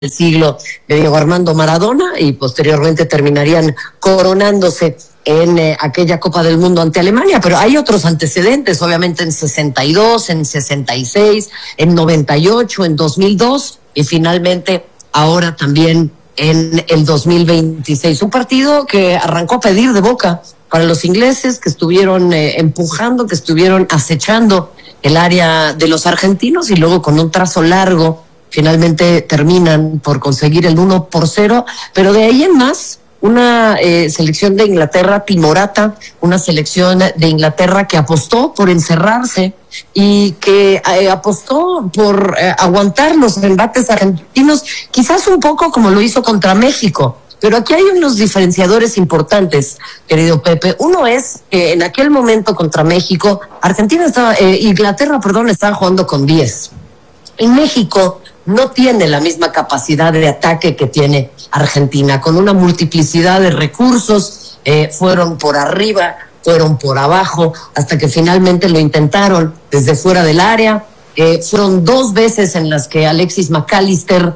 del siglo de Diego Armando Maradona y posteriormente terminarían coronándose en aquella Copa del Mundo ante Alemania, pero hay otros antecedentes, obviamente en 62, en 66, en 98, en 2002 y finalmente ahora también en el 2026. Un partido que arrancó a pedir de boca para los ingleses, que estuvieron empujando, que estuvieron acechando el área de los argentinos y luego con un trazo largo finalmente terminan por conseguir el 1-0, pero de ahí en más una selección de Inglaterra timorata, una selección de Inglaterra que apostó por encerrarse y que apostó por aguantar los embates argentinos, quizás un poco como lo hizo contra México. Pero aquí hay unos diferenciadores importantes, querido Pepe. Uno es que en aquel momento contra México, Inglaterra estaba jugando con 10. En México no tiene la misma capacidad de ataque que tiene Argentina, con una multiplicidad de recursos, fueron por arriba, fueron por abajo, hasta que finalmente lo intentaron desde fuera del área. Fueron 2 veces en las que Alexis McAllister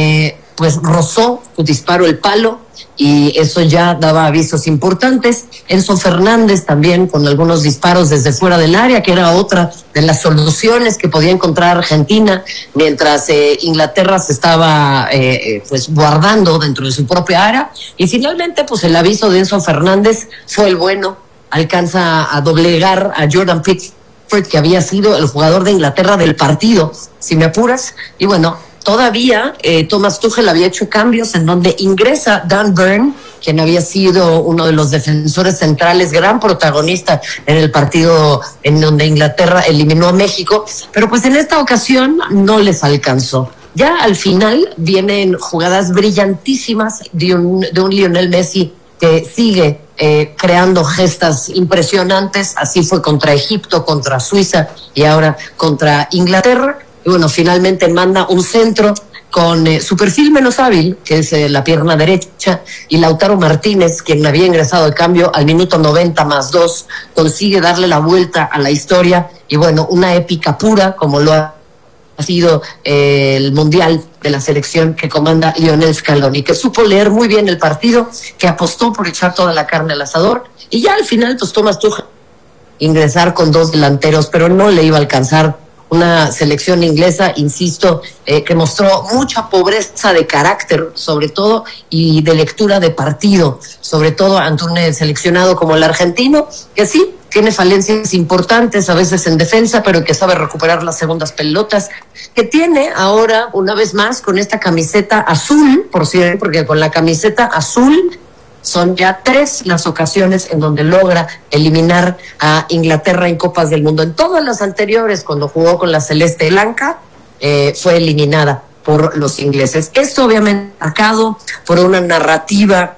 pues rozó su disparo el palo y eso ya daba avisos importantes. Enzo Fernández también con algunos disparos desde fuera del área, que era otra de las soluciones que podía encontrar Argentina mientras Inglaterra se estaba pues guardando dentro de su propia área. Y finalmente pues el aviso de Enzo Fernández fue el bueno, alcanza a doblegar a Jordan Pickford, que había sido el jugador de Inglaterra del partido, si me apuras, y bueno, todavía Thomas Tuchel había hecho cambios en donde ingresa Dan Burn, quien había sido uno de los defensores centrales, gran protagonista en el partido en donde Inglaterra eliminó a México, pero pues en esta ocasión no les alcanzó. Ya al final vienen jugadas brillantísimas de un Lionel Messi que sigue creando gestas impresionantes. Así fue contra Egipto, contra Suiza y ahora contra Inglaterra. Y bueno, finalmente manda un centro con su perfil menos hábil, que es la pierna derecha, y Lautaro Martínez, quien había ingresado al cambio al minuto 90+2, consigue darle la vuelta a la historia, y bueno, una épica pura, como lo ha sido el Mundial de la selección que comanda Lionel Scaloni, que supo leer muy bien el partido, que apostó por echar toda la carne al asador, y ya al final, pues Thomas Tuchel ingresar con 2 delanteros, pero no le iba a alcanzar. Una selección inglesa, insisto, que mostró mucha pobreza de carácter, sobre todo, y de lectura de partido, sobre todo ante un seleccionado como el argentino, que sí, tiene falencias importantes, a veces en defensa, pero que sabe recuperar las segundas pelotas, que tiene ahora, una vez más, con esta camiseta azul, por cierto, porque con la camiseta azul son ya 3 las ocasiones en donde logra eliminar a Inglaterra en Copas del Mundo. En todas las anteriores, cuando jugó con la celeste blanca, fue eliminada por los ingleses. Esto obviamente marcado por una narrativa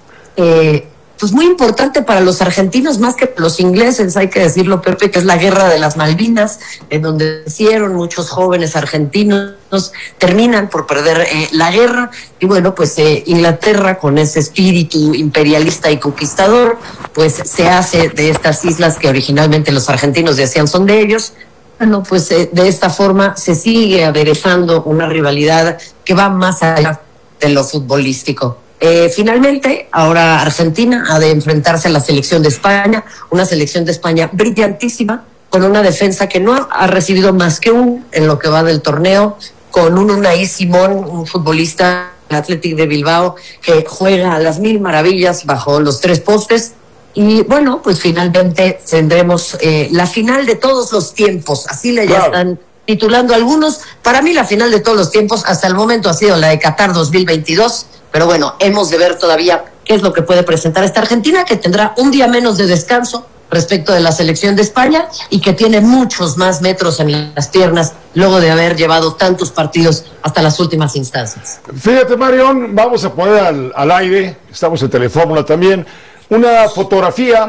pues muy importante para los argentinos, más que para los ingleses, hay que decirlo, Pepe, que es la guerra de las Malvinas, en donde hicieron muchos jóvenes argentinos, terminan por perder la guerra, y bueno, pues Inglaterra, con ese espíritu imperialista y conquistador, pues se hace de estas islas que originalmente los argentinos decían son de ellos. Bueno, pues de esta forma se sigue aderezando una rivalidad que va más allá de lo futbolístico. Finalmente, ahora Argentina ha de enfrentarse a la selección de España, una selección de España brillantísima, con una defensa que no ha recibido más que en lo que va del torneo, con un Unai Simón, un futbolista del Athletic de Bilbao, que juega a las 1000 maravillas bajo los 3 postes. Y bueno, pues finalmente tendremos la final de todos los tiempos, así le ya están titulando algunos. Para mí la final de todos los tiempos hasta el momento ha sido la de Qatar 2022, pero bueno, hemos de ver todavía qué es lo que puede presentar esta Argentina, que tendrá un día menos de descanso respecto de la selección de España y que tiene muchos más metros en las piernas luego de haber llevado tantos partidos hasta las últimas instancias. Fíjate, Marión, vamos a poner al aire, estamos en Telefórmula también, una fotografía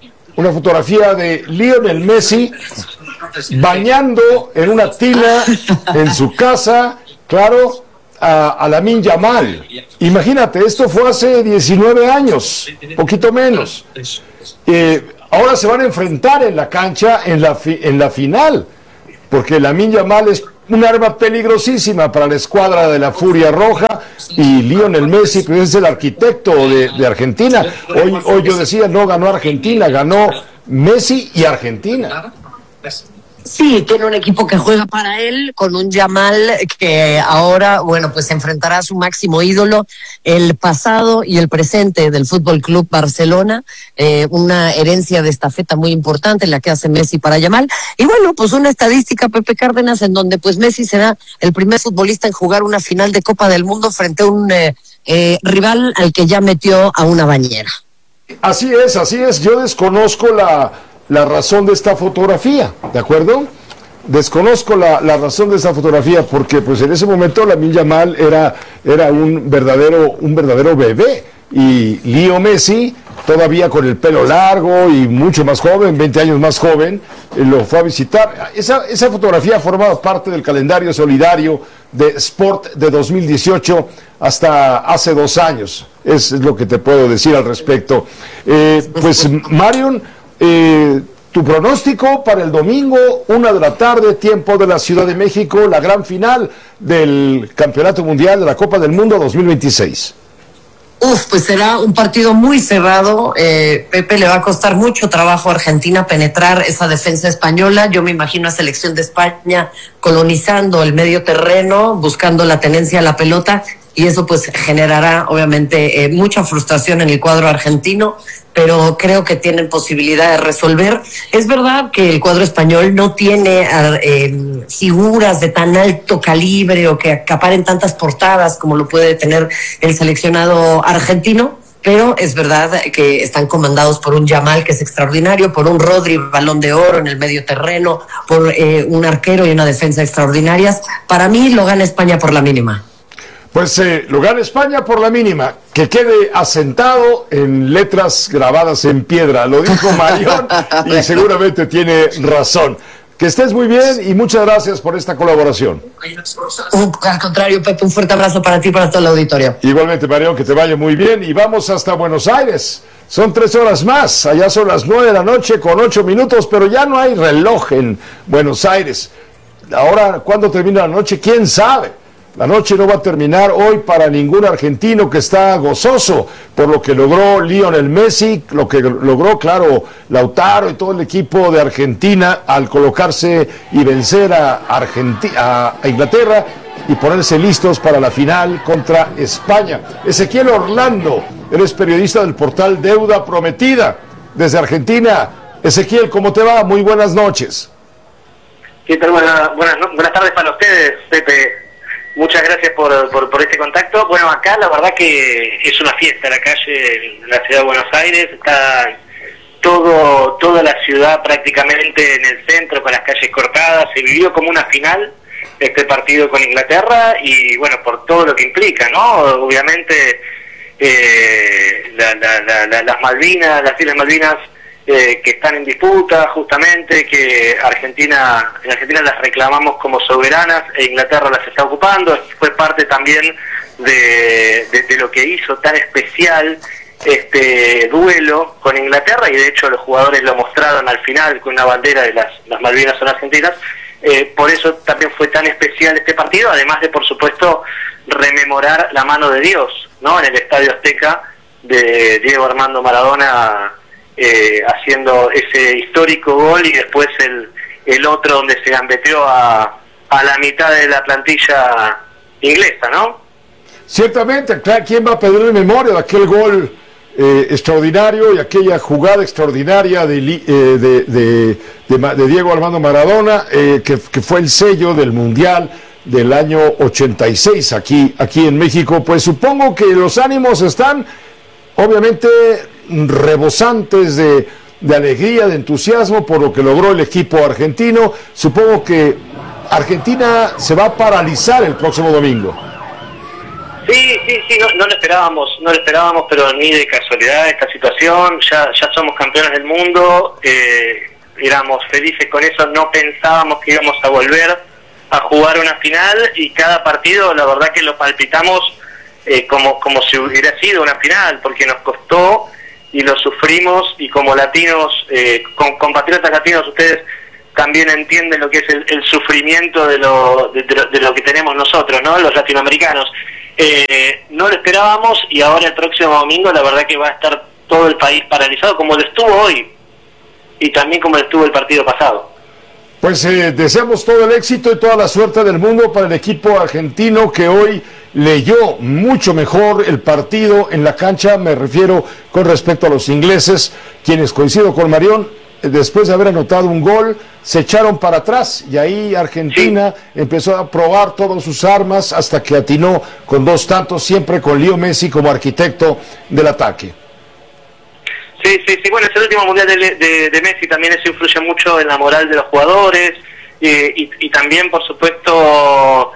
de Lionel Messi bañando en una tina en su casa, claro, a Lamine Yamal. Imagínate, esto fue hace 19 años, poquito menos. Ahora se van a enfrentar en la cancha en la final, porque Lamine Yamal es un arma peligrosísima para la escuadra de la Furia Roja, y Lionel Messi pues, es el arquitecto de Argentina. Hoy yo decía, no ganó Argentina, ganó Messi y Argentina. Sí, tiene un equipo que juega para él, con un Yamal que ahora, bueno, pues enfrentará a su máximo ídolo, el pasado y el presente del Fútbol Club Barcelona, una herencia de estafeta muy importante la que hace Messi para Yamal. Y bueno, pues una estadística, Pepe Cárdenas, en donde pues Messi será el primer futbolista en jugar una final de Copa del Mundo frente a un rival al que ya metió a una bañera. Así es. Yo desconozco la razón de esta fotografía, ¿de acuerdo? Desconozco la razón de esta fotografía porque pues en ese momento Lamine Yamal era un verdadero bebé, y Leo Messi, todavía con el pelo largo y mucho más joven, 20 años más joven, lo fue a visitar. Esa fotografía formaba parte del calendario solidario de Sport de 2018 hasta hace 2 años. Es lo que te puedo decir al respecto. Pues Marion, tu pronóstico para el domingo, 1:00 p.m, tiempo de la Ciudad de México, la gran final del Campeonato Mundial de la Copa del Mundo 2026. Pues será un partido muy cerrado. Pepe, le va a costar mucho trabajo a Argentina penetrar esa defensa española. Yo me imagino a selección de España colonizando el medio terreno, buscando la tenencia a la pelota, y eso pues generará obviamente mucha frustración en el cuadro argentino, pero creo que tienen posibilidad de resolver. Es verdad que el cuadro español no tiene figuras de tan alto calibre o que acaparen tantas portadas como lo puede tener el seleccionado argentino, pero es verdad que están comandados por un Yamal que es extraordinario, por un Rodri, Balón de Oro en el medio terreno, por un arquero y una defensa extraordinarias. Para mí lo gana España por la mínima. Pues lo gana España por la mínima, que quede asentado en letras grabadas en piedra. Lo dijo Marion y seguramente tiene razón. Que estés muy bien y muchas gracias por esta colaboración. Al contrario, Pepe, un fuerte abrazo para ti y para todo el auditorio. Igualmente, Marion, que te vaya muy bien. Y vamos hasta Buenos Aires. Son 3 horas más. Allá son las 9 p.m. con 8 minutos, pero ya no hay reloj en Buenos Aires. Ahora, ¿cuándo termina la noche? ¿Quién sabe? La noche no va a terminar hoy para ningún argentino que está gozoso por lo que logró Lionel Messi, lo que logró, claro, Lautaro y todo el equipo de Argentina al colocarse y vencer a Inglaterra y ponerse listos para la final contra España. Ezequiel Orlando, eres periodista del portal Deuda Prometida desde Argentina. Ezequiel, ¿cómo te va? Muy buenas noches. ¿Qué tal? Buenas tardes para ustedes, Pepe. Muchas gracias por este contacto. Bueno, acá la verdad que es una fiesta la calle en la ciudad de Buenos Aires. Está toda la ciudad prácticamente en el centro, con las calles cortadas. Se vivió como una final este partido con Inglaterra y bueno, por todo lo que implica, ¿no? Obviamente las Malvinas, las Islas Malvinas que están en disputa, justamente, que en Argentina las reclamamos como soberanas e Inglaterra las está ocupando. Fue parte también de lo que hizo tan especial este duelo con Inglaterra, y de hecho los jugadores lo mostraron al final con una bandera de las Malvinas son argentinas. Por eso también fue tan especial este partido, además de, por supuesto, rememorar la mano de Dios, ¿no? En el Estadio Azteca, de Diego Armando Maradona, haciendo ese histórico gol, y después el otro donde se gambeteó a la mitad de la plantilla inglesa, ¿no? Ciertamente, claro, ¿quién va a pedir memoria de aquel gol extraordinario y aquella jugada extraordinaria de Diego Armando Maradona, que fue el sello del Mundial del año 86 aquí en México? Pues supongo que los ánimos están obviamente rebosantes de alegría, de entusiasmo por lo que logró el equipo argentino. Supongo que Argentina se va a paralizar el próximo domingo. Sí, no lo esperábamos, pero ni de casualidad esta situación. Ya somos campeones del mundo, éramos felices con eso, no pensábamos que íbamos a volver a jugar una final, y cada partido la verdad que lo palpitamos como si hubiera sido una final, porque nos costó y lo sufrimos, y como latinos, compatriotas latinos, ustedes también entienden lo que es el sufrimiento de lo que tenemos nosotros, ¿no? Los latinoamericanos. No lo esperábamos, y ahora el próximo domingo la verdad que va a estar todo el país paralizado, como lo estuvo hoy, y también como lo estuvo el partido pasado. Pues deseamos todo el éxito y toda la suerte del mundo para el equipo argentino, que hoy leyó mucho mejor el partido en la cancha. Me refiero con respecto a los ingleses, quienes, coincido con Marión, después de haber anotado un gol, se echaron para atrás, y ahí Argentina empezó a probar todas sus armas hasta que atinó con 2 tantos, siempre con Leo Messi como arquitecto del ataque. Sí, bueno, es el último mundial de Messi, también eso influye mucho en la moral de los jugadores, y también, por supuesto,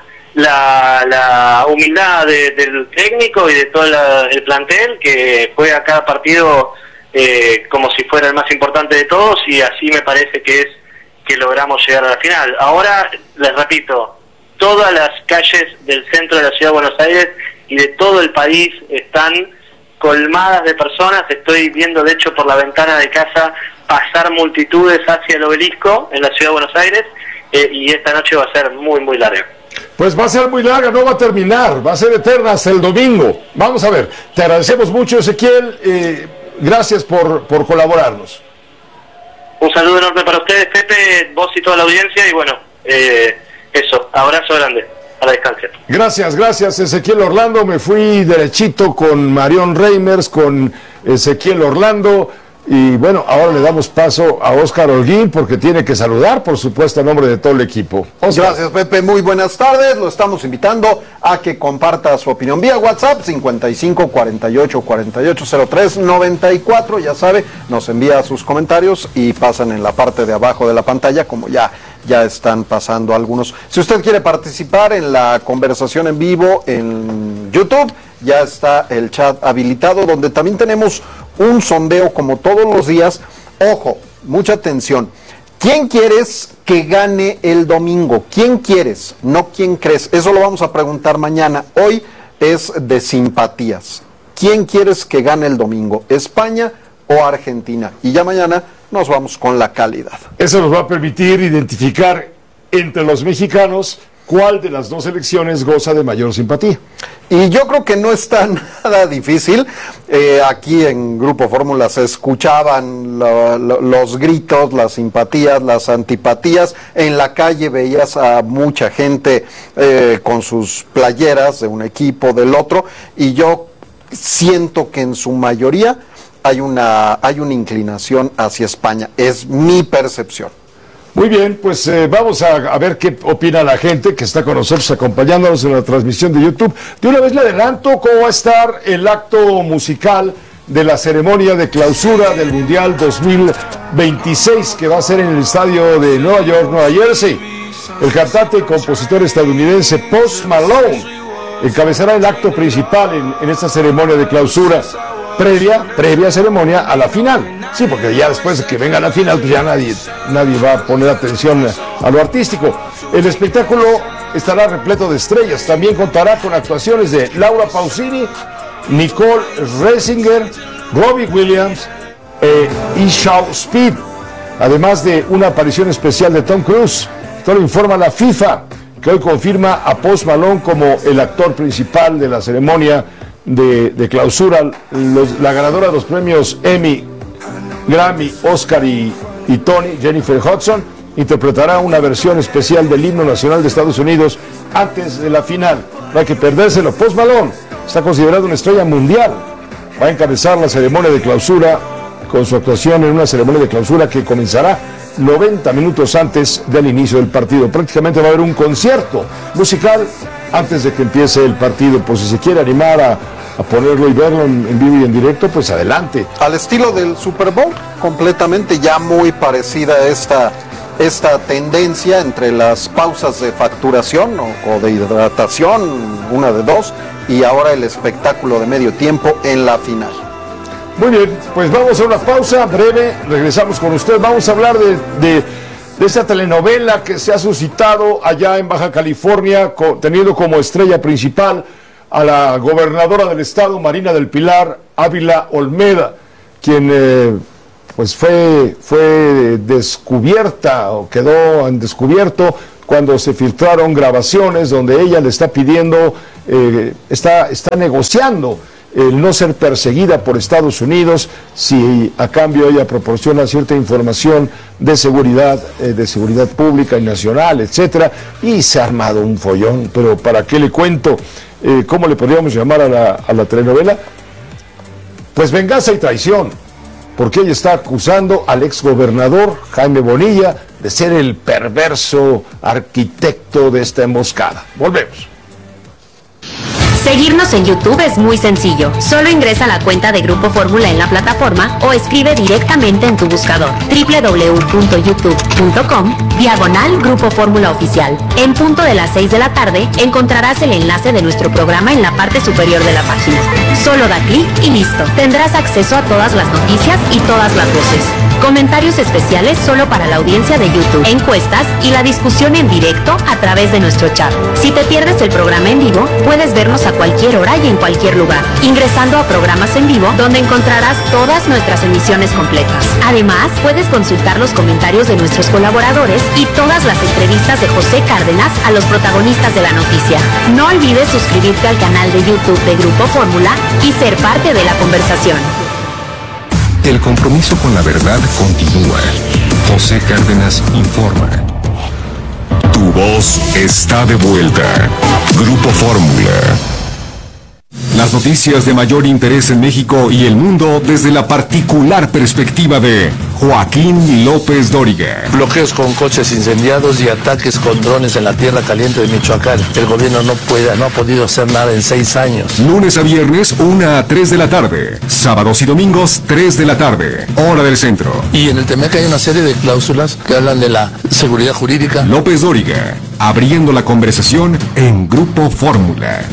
la humildad del técnico y de todo el plantel, que juega cada partido como si fuera el más importante de todos, y así me parece que logramos llegar a la final. Ahora, les repito, todas las calles del centro de la ciudad de Buenos Aires y de todo el país están colmadas de personas. Estoy viendo, de hecho, por la ventana de casa pasar multitudes hacia el Obelisco en la ciudad de Buenos Aires, y esta noche va a ser muy, muy larga. Pues va a ser muy larga, no va a terminar, va a ser eterna hasta el domingo. Vamos a ver, te agradecemos mucho, Ezequiel, gracias por colaborarnos. Un saludo enorme para ustedes, Pepe, vos y toda la audiencia, y bueno, eso, abrazo grande. A la distancia. Gracias, Ezequiel Orlando. Me fui derechito con Marión Reimers, con Ezequiel Orlando, y bueno, ahora le damos paso a Óscar Holguín, porque tiene que saludar, por supuesto, a nombre de todo el equipo. Óscar. Gracias, Pepe, muy buenas tardes. Lo estamos invitando a que comparta su opinión vía WhatsApp 55 48 48 03 94. Ya sabe, nos envía sus comentarios y pasan en la parte de abajo de la pantalla, como ya están pasando algunos. Si usted quiere participar en la conversación en vivo en YouTube, ya está el chat habilitado, donde también tenemos un sondeo como todos los días. Ojo, mucha atención. ¿Quién quieres que gane el domingo? ¿Quién quieres? No quién crees. Eso lo vamos a preguntar mañana. Hoy es de simpatías. ¿Quién quieres que gane el domingo? ¿España o Argentina? Y ya mañana nos vamos con la calidad. Eso nos va a permitir identificar entre los mexicanos cuál de las dos selecciones goza de mayor simpatía. Y yo creo que no está nada difícil. Aquí en Grupo Fórmula se escuchaban los gritos, las simpatías, las antipatías. En la calle veías a mucha gente con sus playeras de un equipo, del otro, y yo siento que en su mayoría hay una inclinación hacia España. Es mi percepción. Muy bien, pues vamos a ver qué opina la gente que está con nosotros acompañándonos en la transmisión de YouTube. De una vez le adelanto cómo va a estar el acto musical de la ceremonia de clausura del Mundial 2026, que va a ser en el estadio de Nueva York, Nueva Jersey. El cantante y compositor estadounidense Post Malone encabezará el acto principal en esta ceremonia de clausura, previa ceremonia a la final. Sí, porque ya después de que venga la final, pues ya nadie va a poner atención a lo artístico. El espectáculo estará repleto de estrellas. También contará con actuaciones de Laura Pausini, Nicole Scherzinger, Robbie Williams y Shaw Speed, además de una aparición especial de Tom Cruise. Esto lo informa la FIFA, que hoy confirma a Post Malone como el actor principal de la ceremonia de clausura. La ganadora de los premios Emmy, Grammy, Oscar y Tony, Jennifer Hudson, interpretará una versión especial del himno nacional de Estados Unidos antes de la final. No hay que perdérselo. Post Malone está considerado una estrella mundial. Va a encabezar la ceremonia de clausura con su actuación en una ceremonia de clausura que comenzará 90 minutos antes del inicio del partido. Prácticamente va a haber un concierto musical antes de que empiece el partido. Pues si se quiere animar a ponerlo y verlo en vivo y en directo, pues adelante. Al estilo del Super Bowl, completamente ya muy parecida a esta tendencia entre las pausas de facturación o de hidratación, una de dos, y ahora el espectáculo de medio tiempo en la final. Muy bien, pues vamos a una pausa breve, regresamos con usted. Vamos a hablar de esta telenovela que se ha suscitado allá en Baja California, teniendo como estrella principal a la gobernadora del estado, Marina del Pilar Ávila Olmeda, quien pues fue descubierta o quedó en descubierto cuando se filtraron grabaciones donde ella le está pidiendo, está negociando el no ser perseguida por Estados Unidos si a cambio ella proporciona cierta información de seguridad pública y nacional, etcétera, y se ha armado un follón. Pero ¿para qué le cuento? ¿Cómo le podríamos llamar a la telenovela? Pues venganza y traición, porque ella está acusando al exgobernador Jaime Bonilla de ser el perverso arquitecto de esta emboscada. Volvemos. Seguirnos en YouTube es muy sencillo. Solo ingresa a la cuenta de Grupo Fórmula en la plataforma o escribe directamente en tu buscador www.youtube.com/Grupo Fórmula Oficial. En punto de las 6 de la tarde encontrarás el enlace de nuestro programa en la parte superior de la página. Solo da clic y listo. Tendrás acceso a todas las noticias y todas las voces. Comentarios especiales solo para la audiencia de YouTube, encuestas y la discusión en directo a través de nuestro chat. Si te pierdes el programa en vivo, puedes vernos a cualquier hora y en cualquier lugar, ingresando a programas en vivo donde encontrarás todas nuestras emisiones completas. Además, puedes consultar los comentarios de nuestros colaboradores y todas las entrevistas de José Cárdenas a los protagonistas de la noticia. No olvides suscribirte al canal de YouTube de Grupo Fórmula y ser parte de la conversación. El compromiso con la verdad continúa. José Cárdenas informa. Tu voz está de vuelta. Grupo Fórmula. Las noticias de mayor interés en México y el mundo desde la particular perspectiva de Joaquín López Dóriga. Bloqueos con coches incendiados y ataques con drones en la tierra caliente de Michoacán. El gobierno no ha podido hacer nada en 6 años. Lunes a viernes, 1 a 3 de la tarde. Sábados y domingos, 3 de la tarde. Hora del centro. Y en el TEMEC hay una serie de cláusulas que hablan de la seguridad jurídica. López Dóriga, abriendo la conversación en Grupo Fórmula.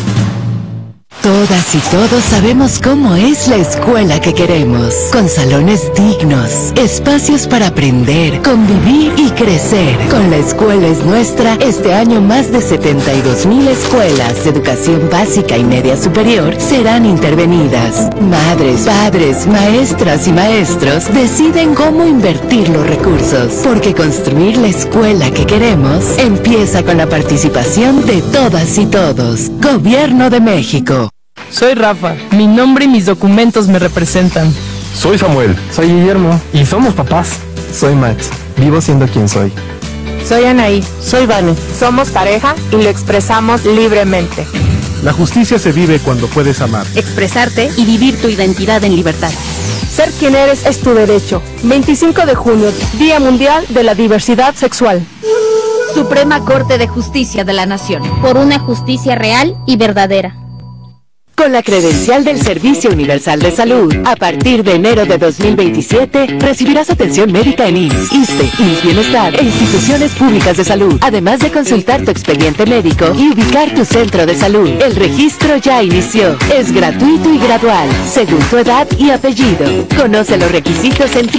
Todas y todos sabemos cómo es la escuela que queremos, con salones dignos, espacios para aprender, convivir y crecer. Con La Escuela es Nuestra, este año más de 72,000 escuelas de educación básica y media superior serán intervenidas. Madres, padres, maestras y maestros deciden cómo invertir los recursos, porque construir la escuela que queremos empieza con la participación de todas y todos. Gobierno de México. Soy Rafa, mi nombre y mis documentos me representan. Soy Samuel. Soy Guillermo. Y somos papás. Soy Max. Vivo siendo quien soy. Soy Anaí. Soy Vane. Somos pareja y lo expresamos libremente. La justicia se vive cuando puedes amar, expresarte y vivir tu identidad en libertad. Ser quien eres es tu derecho. 25 de junio, Día Mundial de la Diversidad Sexual. Suprema Corte de Justicia de la Nación. Por una justicia real y verdadera. Con la credencial del Servicio Universal de Salud, a partir de enero de 2027, recibirás atención médica en IMSS, ISSSTE, IMSS Bienestar e instituciones públicas de salud, además de consultar tu expediente médico y ubicar tu centro de salud. El registro ya inició. Es gratuito y gradual, según tu edad y apellido. Conoce los requisitos en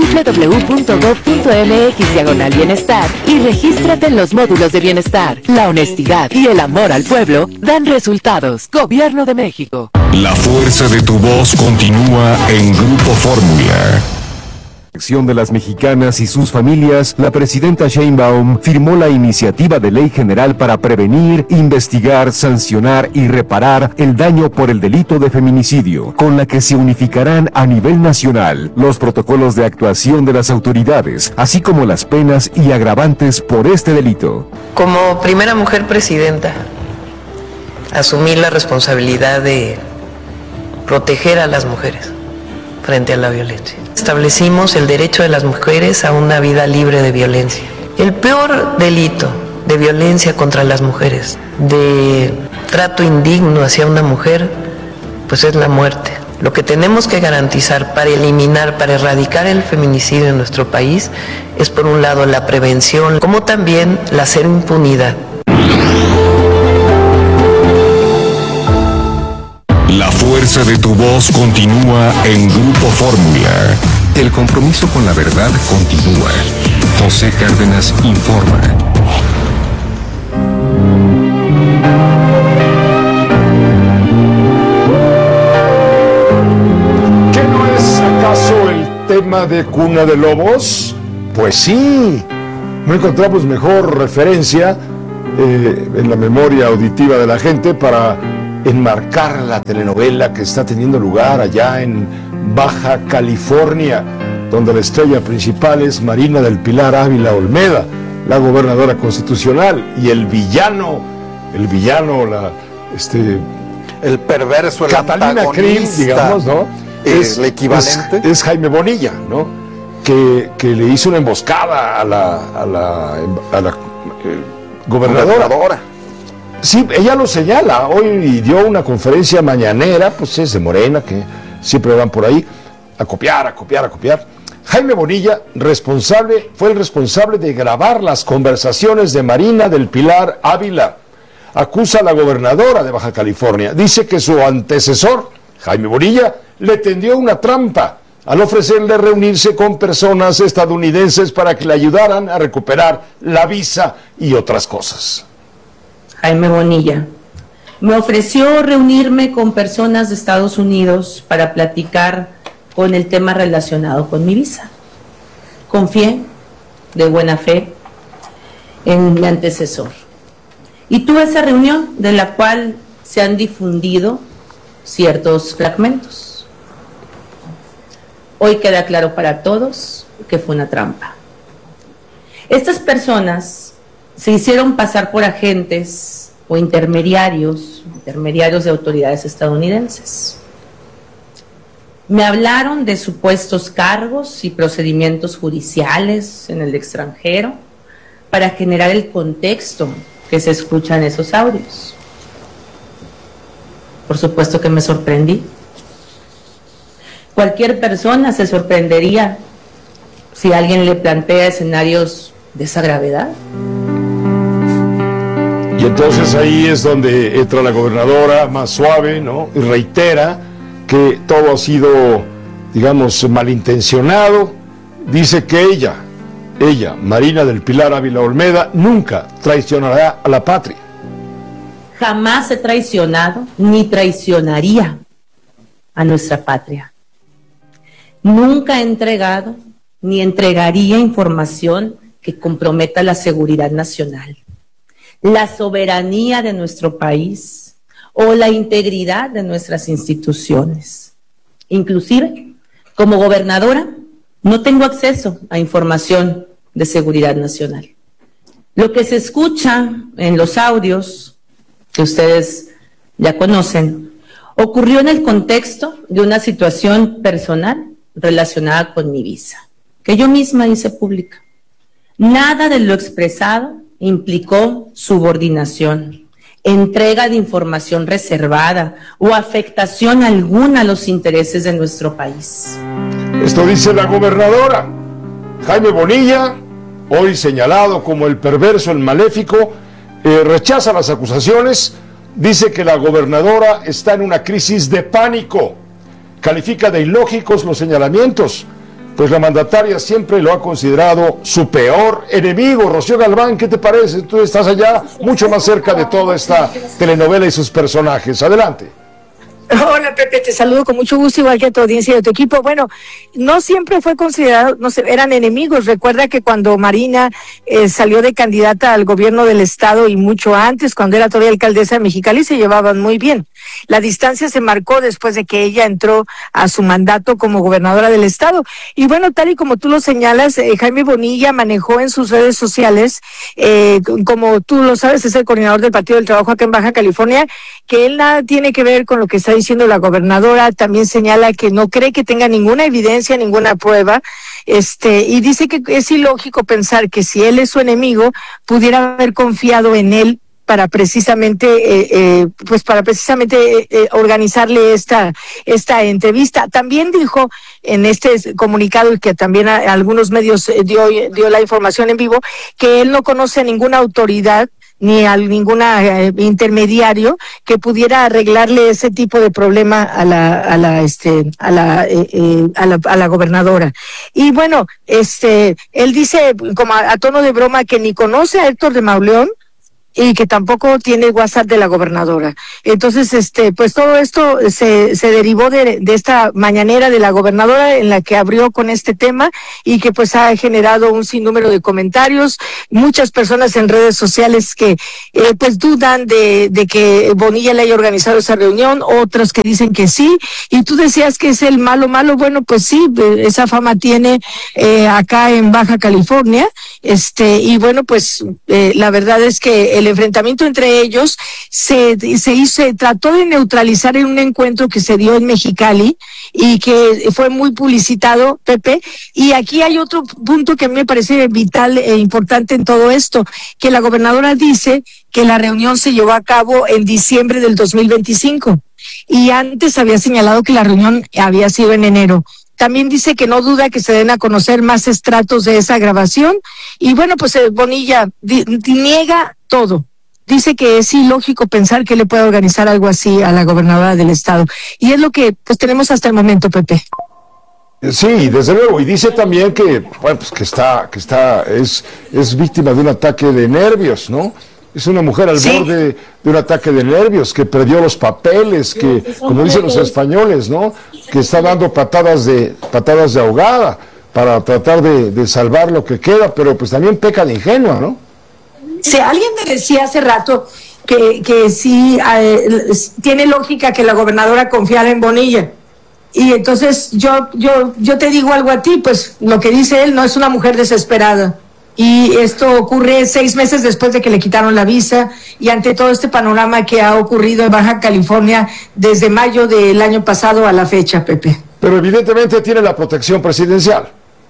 www.gov.mx/bienestar y regístrate en los módulos de bienestar. La honestidad y el amor al pueblo dan resultados. Gobierno de México. La fuerza de tu voz continúa en Grupo Fórmula. Acción de las mexicanas y sus familias, la presidenta Sheinbaum firmó la iniciativa de ley general para prevenir, investigar, sancionar y reparar el daño por el delito de feminicidio, con la que se unificarán a nivel nacional los protocolos de actuación de las autoridades, así como las penas y agravantes por este delito. Como primera mujer presidenta, asumí la responsabilidad de proteger a las mujeres frente a la violencia. Establecimos el derecho de las mujeres a una vida libre de violencia. El peor delito de violencia contra las mujeres, de trato indigno hacia una mujer, pues es la muerte. Lo que tenemos que garantizar para eliminar, para erradicar el feminicidio en nuestro país es, por un lado, la prevención, como también la cero impunidad. La fuerza de tu voz continúa en Grupo Fórmula. El compromiso con la verdad continúa. José Cárdenas informa. ¿Qué no es acaso el tema fama de cuna de lobos? Pues sí, no encontramos mejor referencia en la memoria auditiva de la gente para enmarcar la telenovela que está teniendo lugar allá en Baja California, donde la estrella principal es Marina del Pilar Ávila Olmeda, la gobernadora constitucional, y el villano, el perverso, el Catalina Krill, digamos, ¿no? Es el equivalente. Es Jaime Bonilla, ¿no? Que le hizo una emboscada a la gobernadora. Sí, ella lo señala. Hoy dio una conferencia mañanera, pues es de Morena, que siempre van por ahí a copiar. Jaime Bonilla fue el responsable de grabar las conversaciones de Marina del Pilar Ávila. Acusa a la gobernadora de Baja California. Dice que su antecesor, Jaime Bonilla, le tendió una trampa al ofrecerle reunirse con personas estadounidenses para que le ayudaran a recuperar la visa y otras cosas. Jaime Bonilla me ofreció reunirme con personas de Estados Unidos para platicar con el tema relacionado con mi visa. Confié de buena fe en mi antecesor. Y tuve esa reunión de la cual se han difundido ciertos fragmentos. Hoy queda claro para todos que fue una trampa. Estas personas se hicieron pasar por agentes o intermediarios de autoridades estadounidenses. Me hablaron de supuestos cargos y procedimientos judiciales en el extranjero para generar el contexto que se escucha en esos audios. Por supuesto que me sorprendí. Cualquier persona se sorprendería si alguien le plantea escenarios de esa gravedad. Y entonces ahí es donde entra la gobernadora más suave, ¿no? Y reitera que todo ha sido, digamos, malintencionado. Dice que ella, Marina del Pilar Ávila Olmeda, nunca traicionará a la patria. Jamás he traicionado ni traicionaría a nuestra patria. Nunca he entregado ni entregaría información que comprometa la seguridad nacional, la soberanía de nuestro país o la integridad de nuestras instituciones. Inclusive, como gobernadora, no tengo acceso a información de seguridad nacional. Lo que se escucha en los audios, que ustedes ya conocen, ocurrió en el contexto de una situación personal relacionada con mi visa, que yo misma hice pública. Nada de lo expresado implicó subordinación, entrega de información reservada o afectación alguna a los intereses de nuestro país. Esto dice la gobernadora. Jaime Bonilla, hoy señalado como el perverso, el maléfico, rechaza las acusaciones, dice que la gobernadora está en una crisis de pánico, califica de ilógicos los señalamientos, pues la mandataria siempre lo ha considerado su peor enemigo. Rocío Galván, ¿qué te parece? Tú estás allá mucho más cerca de toda esta telenovela y sus personajes. Adelante. Hola Pepe, te saludo con mucho gusto, igual que a tu audiencia y a tu equipo. Bueno, no siempre fue considerado, eran enemigos. Recuerda que cuando Marina salió de candidata al gobierno del estado y mucho antes, cuando era todavía alcaldesa de Mexicali, se llevaban muy bien. La distancia se marcó después de que ella entró a su mandato como gobernadora del estado. Y bueno, tal y como tú lo señalas, Jaime Bonilla manejó en sus redes sociales, como tú lo sabes, es el coordinador del Partido del Trabajo acá en Baja California, que él nada tiene que ver con lo que está diciendo la gobernadora. También señala que no cree que tenga ninguna evidencia, ninguna prueba, y dice que es ilógico pensar que si él es su enemigo, pudiera haber confiado en él para precisamente organizarle esta entrevista. También dijo en este comunicado, y que también a algunos medios dio la información en vivo, que él no conoce a ninguna autoridad ni a ningún intermediario que pudiera arreglarle ese tipo de problema a la gobernadora. Y bueno, él dice como a tono de broma que ni conoce a Héctor de Mauleón, y que tampoco tiene WhatsApp de la gobernadora. Entonces, pues todo esto se derivó de esta mañanera de la gobernadora en la que abrió con este tema y que pues ha generado un sinnúmero de comentarios, muchas personas en redes sociales que pues dudan de que Bonilla le haya organizado esa reunión, otros que dicen que sí, y tú decías que es el malo, bueno, pues sí, esa fama tiene acá en Baja California, y bueno, pues la verdad es que el enfrentamiento entre ellos se trató de neutralizar en un encuentro que se dio en Mexicali y que fue muy publicitado, Pepe, y aquí hay otro punto que a mí me parece vital e importante en todo esto, que la gobernadora dice que la reunión se llevó a cabo en diciembre del 2025 y antes había señalado que la reunión había sido en enero. También dice que no duda que se den a conocer más estratos de esa grabación y bueno, pues Bonilla niega todo. Dice que es ilógico pensar que le pueda organizar algo así a la gobernadora del estado. Y es lo que pues tenemos hasta el momento, Pepe. Sí, desde luego, y dice también que, bueno, pues es víctima de un ataque de nervios, ¿no? Es una mujer al borde de un ataque de nervios, que perdió los papeles, que, como dicen los españoles, ¿no? Que está dando patadas de ahogada para tratar de salvar lo que queda, pero pues también peca de ingenua, ¿no? Sí, alguien me decía hace rato que sí tiene lógica que la gobernadora confiara en Bonilla. Y entonces yo te digo algo a ti, pues lo que dice él no es una mujer desesperada. Y esto ocurre 6 meses después de que le quitaron la visa y ante todo este panorama que ha ocurrido en Baja California desde mayo del año pasado a la fecha, Pepe. Pero evidentemente tiene la protección presidencial.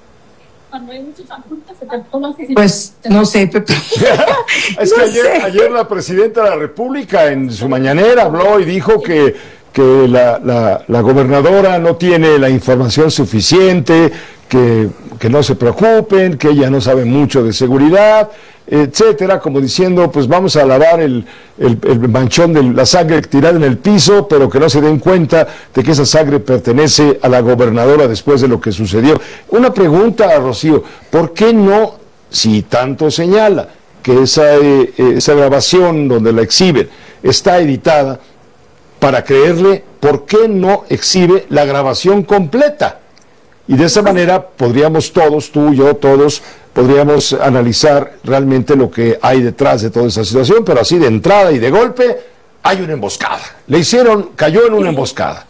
Pues no sé, Pepe. Es que ayer la presidenta de la República en su mañanera habló y dijo que la gobernadora no tiene la información suficiente, que no se preocupen, que ella no sabe mucho de seguridad, etcétera, como diciendo, pues vamos a lavar el manchón de la sangre tirada en el piso, pero que no se den cuenta de que esa sangre pertenece a la gobernadora después de lo que sucedió. Una pregunta, Rocío, ¿por qué no, si tanto señala que esa grabación donde la exhiben está editada, para creerle, ¿por qué no exhibe la grabación completa? Y de esa manera podríamos todos, tú, yo, todos, podríamos analizar realmente lo que hay detrás de toda esa situación, pero así de entrada y de golpe hay una emboscada. Cayó en una emboscada.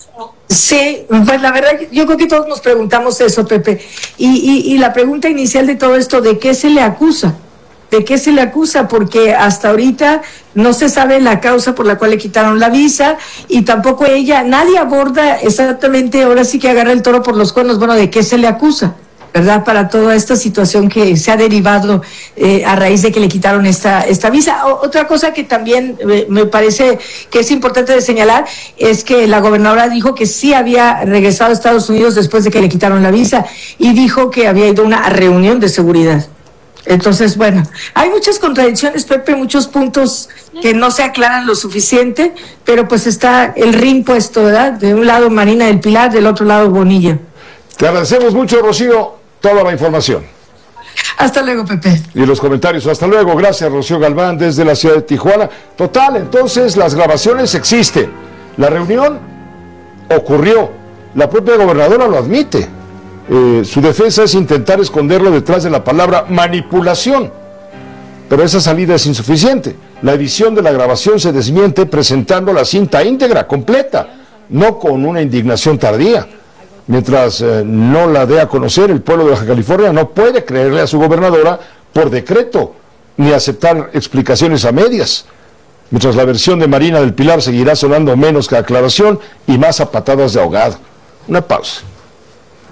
Sí, pues la verdad yo creo que todos nos preguntamos eso, Pepe. Y la pregunta inicial de todo esto, ¿de qué se le acusa? ¿De qué se le acusa? Porque hasta ahorita no se sabe la causa por la cual le quitaron la visa y tampoco nadie aborda exactamente, ahora sí que agarra el toro por los cuernos, bueno, ¿de qué se le acusa? ¿Verdad? Para toda esta situación que se ha derivado a raíz de que le quitaron esta visa. Otra cosa que también me parece que es importante de señalar es que la gobernadora dijo que sí había regresado a Estados Unidos después de que le quitaron la visa y dijo que había ido a una reunión de seguridad. Entonces, bueno, hay muchas contradicciones, Pepe, muchos puntos que no se aclaran lo suficiente, pero pues está el ring puesto, ¿verdad? De un lado Marina del Pilar, del otro lado Bonilla. Te agradecemos mucho, Rocío, toda la información. Hasta luego, Pepe. Y los comentarios, hasta luego. Gracias, Rocío Galván, desde la ciudad de Tijuana. Total, entonces las grabaciones existen. La reunión ocurrió. La propia gobernadora lo admite. Su defensa es intentar esconderlo detrás de la palabra manipulación, pero esa salida es insuficiente. La edición de la grabación se desmiente presentando la cinta íntegra, completa, no con una indignación tardía. Mientras no la dé a conocer, el pueblo de Baja California no puede creerle a su gobernadora por decreto, ni aceptar explicaciones a medias. Mientras la versión de Marina del Pilar seguirá sonando menos que aclaración y más a patadas de ahogado. Una pausa.